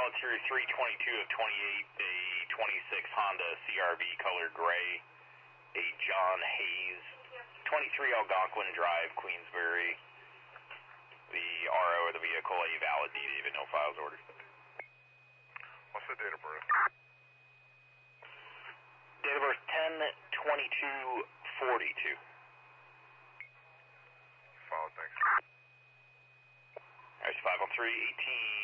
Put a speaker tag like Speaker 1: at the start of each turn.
Speaker 1: volunteer 322 of 28, a 26 Honda CRV color gray, a John Hayes, 23 Algonquin Drive, Queensbury. The RO of the vehicle, a valid D, even no files ordered.
Speaker 2: What's the date of birth?
Speaker 1: Date of birth 10/22/42.
Speaker 2: Follow, thanks.
Speaker 1: Alright, 503, 18.